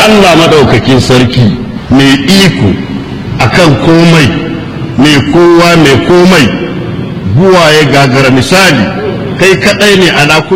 Allah madaukakin sarki mai iko akan komai, mai kowa mai komai, buwaye gagara misali, kai kadai ne ala